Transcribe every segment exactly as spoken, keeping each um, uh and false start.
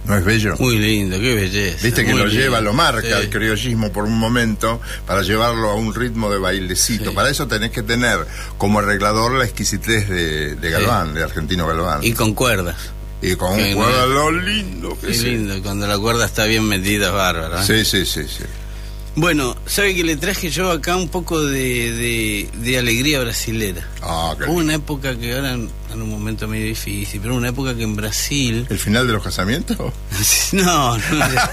¿No es bello? Muy lindo, qué belleza. Viste que muy lo lindo. lleva, lo marca Sí. el criollismo por un momento para llevarlo a un ritmo de bailecito. Sí. Para eso tenés que tener como arreglador la exquisitez de, de Galván, Sí. de Argentino Galván. Y con cuerdas. Y con Qué un cuerda lindo. lo lindo que Qué es. lindo, cuando la cuerda está bien metida es bárbaro. ¿eh? Sí, sí, sí, sí. Bueno, ¿sabe que le traje yo acá un poco de, de, de alegría brasilera? Ah, qué Hubo lindo. una época que ahora en, en un momento medio difícil, pero una época que en Brasil... ¿El final de los casamientos? no, no,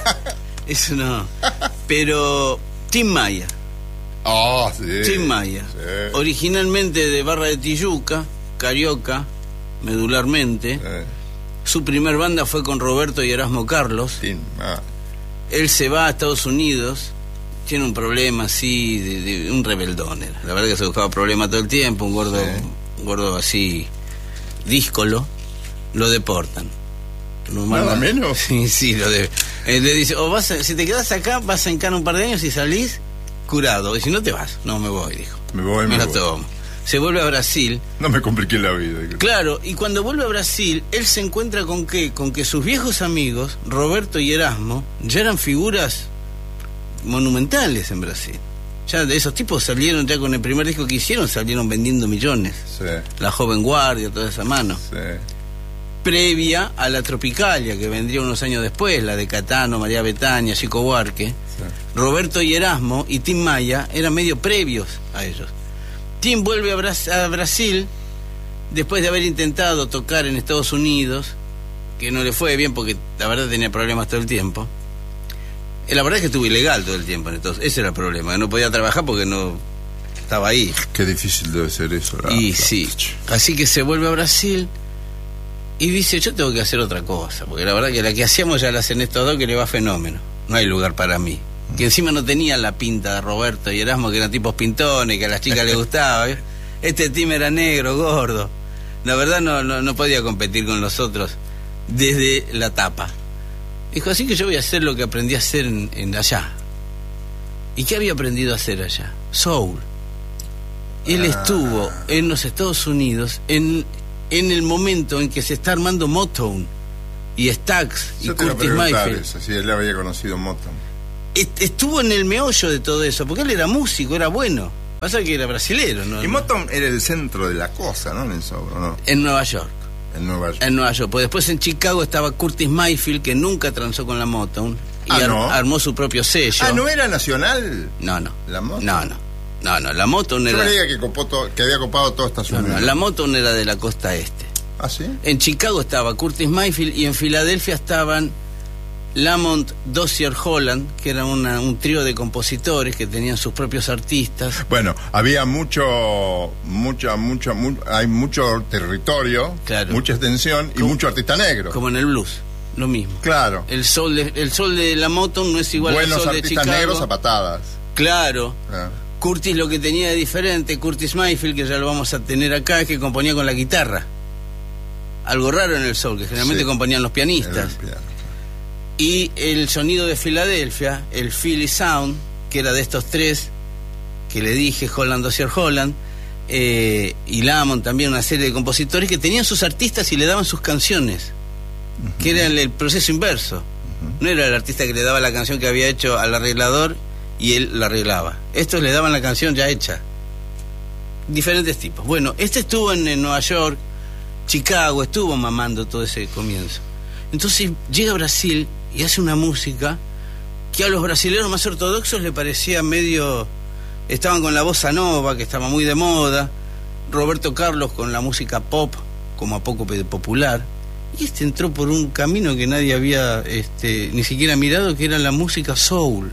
eso no. Pero Tim Maya, Ah, sí. Tim Maya, Sí. originalmente de Barra de Tijuca, carioca, medularmente. Eh, Su primer banda fue con Roberto y Erasmo Carlos. Tim, ah. Él se va a Estados Unidos, tiene un problema así, de, de un rebeldón era. La verdad que se buscaba problemas todo el tiempo, un gordo, Sí. un gordo así, díscolo, lo deportan. Lo Nada mandan- menos. Sí, sí, lo de, eh, le dice, o vas a- si te quedas acá, vas a encarar un par de años y salís curado. Y si no te vas, no me voy, dijo. Me voy, me Me la voy. tomo. Se vuelve a Brasil. No me compliqué la vida. Claro, y cuando vuelve a Brasil, él se encuentra con qué? Con que sus viejos amigos, Roberto y Erasmo, ya eran figuras monumentales en Brasil. Ya de esos tipos salieron, ya con el primer disco que hicieron, salieron vendiendo millones. Sí, La Joven Guardia, toda esa mano. sí. Previa a la Tropicalia, que vendría unos años después, la de Catano, María Betaña, Chico Buarque. Sí. Roberto y Erasmo y Tim Maya eran medio previos a ellos. Tim vuelve a, Bras- a Brasil después de haber intentado tocar en Estados Unidos, que no le fue bien porque la verdad tenía problemas todo el tiempo. Eh, La verdad es que estuvo ilegal todo el tiempo en Estados Unidos. Ese era el problema, que no podía trabajar porque no estaba ahí. Qué difícil debe ser eso. la- Y la- sí, así que se vuelve a Brasil y dice, yo tengo que hacer otra cosa, porque la verdad que la que hacíamos ya la hacen estos dos, que le va fenómeno, no hay lugar para mí. Que encima no tenía la pinta de Roberto y Erasmo, que eran tipos pintones, que a las chicas les gustaba. ¿eh? Este team era negro, gordo. La verdad no, no, no podía competir con los otros desde la tapa. Dijo, así que yo voy a hacer lo que aprendí a hacer en, en allá. ¿Y qué había aprendido a hacer allá? Soul. Él Ah. estuvo en los Estados Unidos en, en el momento en que se está armando Motown y Stax y Yo te iba a Curtis preguntar Mayfield. eso, si él había conocido Motown. Est- Estuvo en el meollo de todo eso, porque él era músico, era bueno. Pasa que era brasilero, ¿no? Y Motown era el centro de la cosa, ¿no? En el soul, ¿no? En Nueva York. En Nueva York. En Nueva York. Pues después en Chicago estaba Curtis Mayfield, que nunca transó con la Motown. Y Ah, ar- ¿no? armó su propio sello. Ah, ¿no era nacional? No, no. ¿La Motown? No, no. No, no. La Motown Yo era. me diga que, copó to- que había copado toda esta No, zona. no, la Motown era de la costa este. ¿Ah, sí? En Chicago estaba Curtis Mayfield y en Filadelfia estaban Lamont Dozier Holland, que era una, un trío de compositores que tenían sus propios artistas. Bueno, había mucho, mucha, mucha, mu- hay mucho territorio, Claro. mucha extensión y Como- mucho artista negro. Como en el blues, lo mismo. Claro. El sol de, el sol de la Motown no es igual Buenos al sol de artistas Chicago. negros a patadas. Claro. Ah. Curtis lo que tenía de diferente, Curtis Mayfield, que ya lo vamos a tener acá, es que componía con la guitarra. Algo raro en el soul, que generalmente Sí. componían los Era pianistas. el piano. Y el sonido de Filadelfia, el Philly Sound, que era de estos tres que le dije, Holland, Dozier Holland, eh, y Lamont, también una serie de compositores que tenían sus artistas y le daban sus canciones, que era el, el proceso inverso. No era el artista que le daba la canción que había hecho al arreglador y él la arreglaba. Estos le daban la canción ya hecha. Diferentes tipos. Bueno, este estuvo en, en Nueva York, Chicago, estuvo mamando todo ese comienzo. Entonces llega a Brasil y hace una música que a los brasileños más ortodoxos le parecía medio... Estaban con la bossa nova, que estaba muy de moda, Roberto Carlos con la música pop, como a poco popular, y este entró por un camino que nadie había este, ni siquiera mirado, que era la música soul.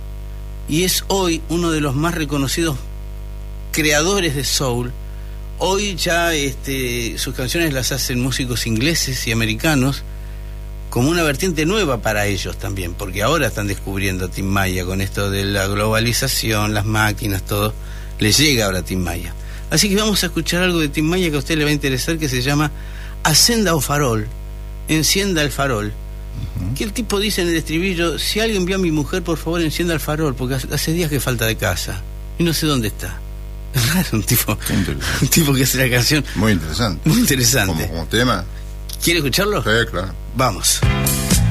Y es hoy uno de los más reconocidos creadores de soul. Hoy ya este, sus canciones las hacen músicos ingleses y americanos, como una vertiente nueva para ellos también, porque ahora están descubriendo a Tim Maya con esto de la globalización, las máquinas, todo. Les llega ahora a Tim Maya. Así que vamos a escuchar algo de Tim Maya que a usted le va a interesar, que se llama Acenda o Farol, encienda el farol. Uh-huh. Que el tipo dice en el estribillo, si alguien vio a mi mujer, por favor encienda el farol, porque hace días que falta de casa y no sé dónde está. un tipo un tipo que hace la canción muy interesante. Muy interesante. Como, como tema. ¿Quiere escucharlo? Sí, claro. Vamos.